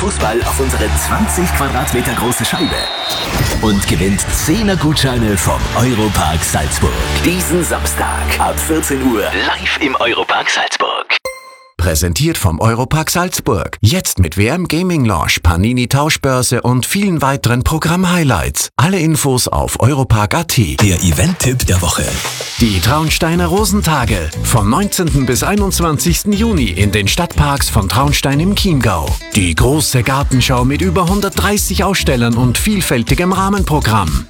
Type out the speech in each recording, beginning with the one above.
Fußball auf unsere 20 Quadratmeter große Scheibe und gewinnt 10er-Gutscheine vom Europark Salzburg. Diesen Samstag ab 14 Uhr live im Europark Salzburg. Präsentiert vom Europark Salzburg. Jetzt mit WM Gaming Lounge, Panini Tauschbörse und vielen weiteren Programm-Highlights. Alle Infos auf europark.at. Der Event-Tipp der Woche. Die Traunsteiner Rosentage. Vom 19. bis 21. Juni in den Stadtparks von Traunstein im Chiemgau. Die große Gartenschau mit über 130 Ausstellern und vielfältigem Rahmenprogramm.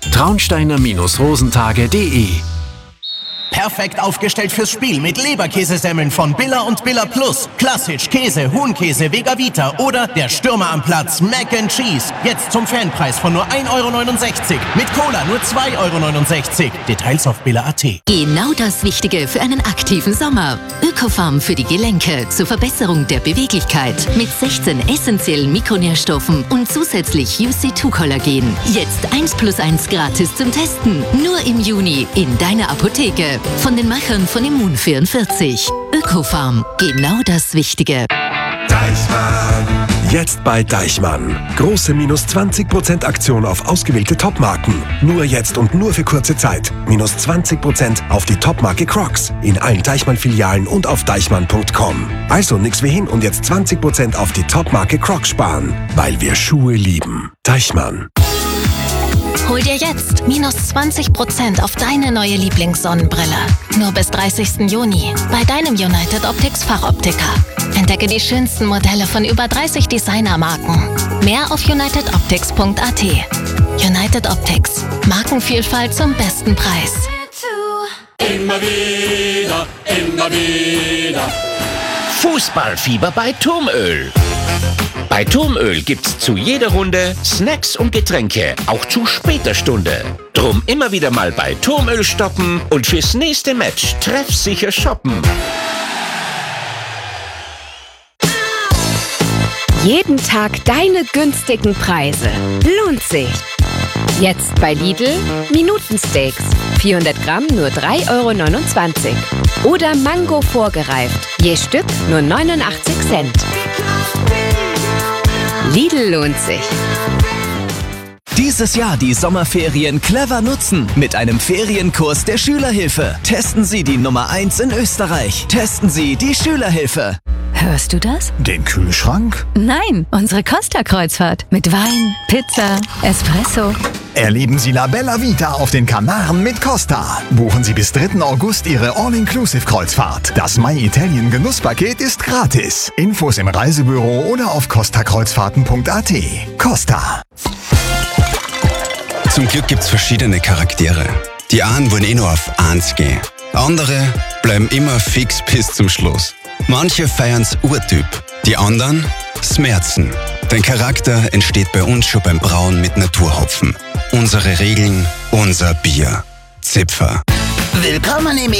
Traunsteiner-rosentage.de. Perfekt aufgestellt fürs Spiel mit Leberkäsesemmeln von Billa und Billa Plus. Klassisch, Käse, Huhnkäse, Vega Vita oder der Stürmer am Platz, Mac and Cheese. Jetzt zum Fanpreis von nur 1,69 € mit Cola nur 2,69 €. Details auf billa.at. Genau das Wichtige für einen aktiven Sommer. Ökofarm für die Gelenke zur Verbesserung der Beweglichkeit mit 16 essentiellen Mikronährstoffen und zusätzlich UC2-Kollagen. Jetzt 1+1 gratis zum Testen. Nur im Juni in deiner Apotheke. Von den Machern von Immun44. Ökofarm. Genau das Wichtige. Deichmann. Jetzt bei Deichmann. Große minus 20% Aktion auf ausgewählte Topmarken. Nur jetzt und nur für kurze Zeit. Minus 20% auf die Topmarke Crocs. In allen Deichmann-Filialen und auf deichmann.com. Also nix wie hin und jetzt 20% auf die Topmarke Crocs sparen. Weil wir Schuhe lieben. Deichmann. Hol dir jetzt minus 20% auf deine neue Lieblingssonnenbrille. Nur bis 30. Juni bei deinem United Optics Fachoptiker. Entdecke die schönsten Modelle von über 30 Designermarken. Mehr auf unitedoptics.at. United Optics. Markenvielfalt zum besten Preis. Immer wieder, immer wieder. Fußballfieber bei Turmöl. Bei Turmöl gibt's zu jeder Runde Snacks und Getränke, auch zu später Stunde. Drum immer wieder mal bei Turmöl stoppen und fürs nächste Match treffsicher shoppen. Jeden Tag deine günstigen Preise. Lohnt sich. Jetzt bei Lidl Minutensteaks. 400 Gramm nur 3,29 €. Oder Mango vorgereift. Je Stück nur 89 Cent. Lidl lohnt sich. Dieses Jahr die Sommerferien clever nutzen mit einem Ferienkurs der Schülerhilfe. Testen Sie die Nummer 1 in Österreich. Testen Sie die Schülerhilfe. Hörst du das? Den Kühlschrank? Nein, unsere Costa-Kreuzfahrt. Mit Wein, Pizza, Espresso. Erleben Sie La Bella Vita auf den Kanaren mit Costa. Buchen Sie bis 3. August Ihre All-Inclusive-Kreuzfahrt. Das My Italien Genusspaket ist gratis. Infos im Reisebüro oder auf costakreuzfahrten.at. Costa. Zum Glück gibt's verschiedene Charaktere. Die einen wollen eh nur auf 1 gehen. Andere bleiben immer fix bis zum Schluss. Manche feiern's Urtyp, die anderen Smerzen. Dein Charakter entsteht bei uns schon beim Brauen mit Naturhopfen. Unsere Regeln, unser Bier. Zipfer. Willkommen im